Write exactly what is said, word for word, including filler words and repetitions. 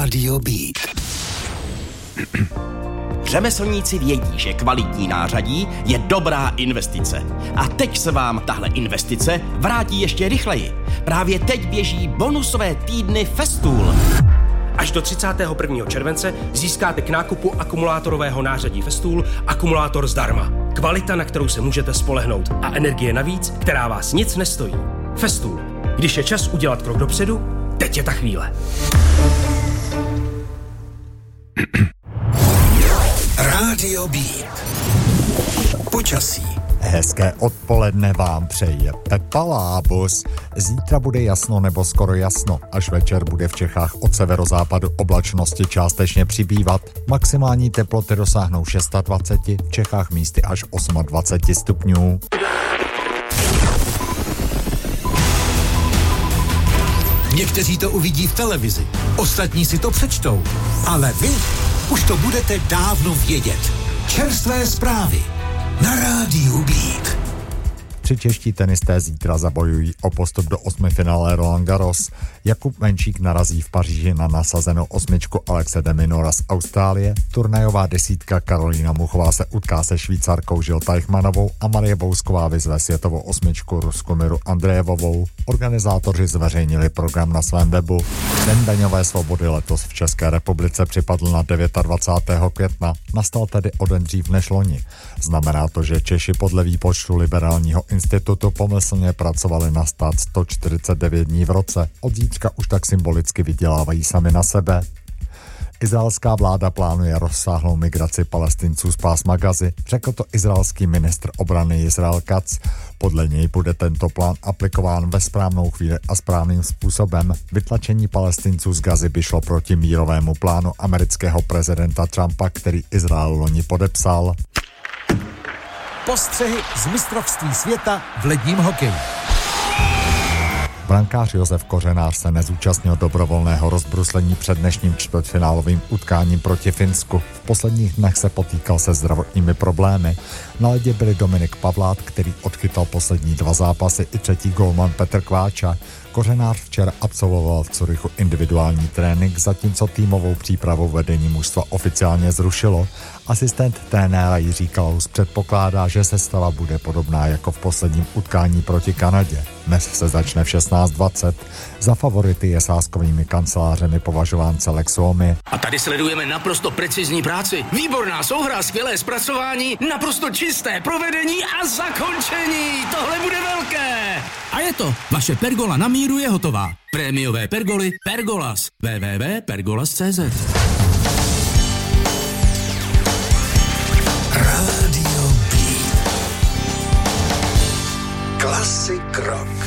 Rádio Beat. Řemeslníci vědí, že kvalitní nářadí je dobrá investice. A teď se vám tahle investice vrátí ještě rychleji. Právě teď běží bonusové týdny Festool. Až do třicátého prvního července získáte k nákupu akumulátorového nářadí Festool akumulátor zdarma. Kvalita, na kterou se můžete spolehnout, a energie navíc, která vás nic nestojí. Festool. Když je čas udělat krok dopředu, teď je ta chvíle. Rádio Beat. Počasí. Hezké odpoledne vám přeje Pepa Lábus. Zítra bude jasno nebo skoro jasno, až večer bude v Čechách od severozápadu oblačnosti částečně přibývat. Maximální teploty dosáhnou dvacet šest, v Čechách místy až dvacet osm stupňů. Někteří to uvidí v televizi, ostatní si to přečtou, ale vy už to budete dávno vědět. Čerstvé zprávy na Rádiu Beat. Tři čeští tenisté zítra zabojují o postup do osmifinále Roland Garros. Jakub Menšík narazí v Paříži na nasazenou osmičku Alexe de Minaura z Austrálie. Turnajová desítka Karolína Muchová se utká se Švýcarkou Žil Teichmannovou a Marie Bousková vyzve světovou osmičku Ruskumiru Andrejevovou. Organizátoři zveřejnili program na svém webu. Den daňové svobody letos v České republice připadl na dvacátého devátého května. Nastal tedy o den dřív než loni. Znamená to, že Češi podle výpočtu liberálního institutu pomyslně pracovali na stát sto čtyřicet devět dní v roce. Od zítřka už tak symbolicky vydělávají sami na sebe. Izraelská vláda plánuje rozsáhlou migraci Palestinců z pásma Gazy, řekl to izraelský ministr obrany Israel Katz. Podle něj bude tento plán aplikován ve správnou chvíli a správným způsobem. Vytlačení Palestinců z Gazy by šlo proti mírovému plánu amerického prezidenta Trumpa, který Izrael loni podepsal. Postřehy z mistrovství světa v ledním hokeji. Brankář Josef Kořenář se nezúčastnil dobrovolného rozbruslení před dnešním čtvrtfinálovým utkáním proti Finsku. V posledních dnech se potýkal se zdravotními problémy. Na ledě byli Dominik Pavlát, který odchytal poslední dva zápasy, i třetí golman Petr Kváča. Kořenář včera absolvoval v Curychu individuální trénink, zatímco týmovou přípravu vedení mužstva oficiálně zrušilo. Asistent trenéra Jiří Kalaus předpokládá, že sestava bude podobná jako v posledním utkání proti Kanadě. Dnes se začne v šestnáct dvacet. Za favority je sázkovými kancelářemi považován celek Suomi. A tady sledujeme naprosto precizní práci. Výborná souhra, skvělé zpracování, naprosto čisté provedení a zakončení. Tohle bude velké. A je to. Vaše pergola na míru je hotová. Prémiové pergoly Pergolas. w w w tečka pergolas tečka c z. Rádio Beat. Klasik rock.